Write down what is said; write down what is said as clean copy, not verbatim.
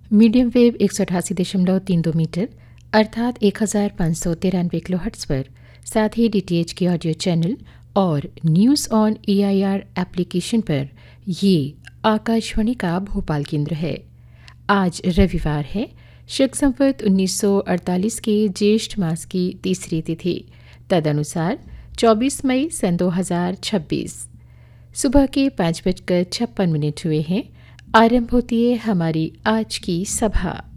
Medium wave 188.32 metre अर्थात 1593 kilohertz पर, साथ ही डीटीएच के ऑडियो चैनल और न्यूज़ ऑन एआईआर एप्लीकेशन पर ये आकाशवाणी का भोपाल केंद्र है। आज रविवार है, शक संवत 1948 के ज्येष्ठ मास की तीसरी तिथि, तदनुसार 24 मई सन 2026। सुबह के 5:56 हुए हैं। आरंभ होती है हमारी आज की सभा।